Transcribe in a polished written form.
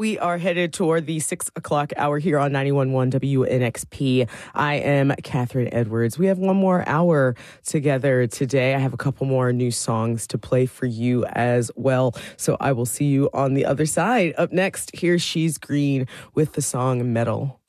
We are headed toward the 6 o'clock hour here on 91.1 WNXP. I am Catherine Edwards. We have one more hour together today. I have a couple more new songs to play for you as well. So I will see you on the other side. Up next, here's She's Green with the song Metal.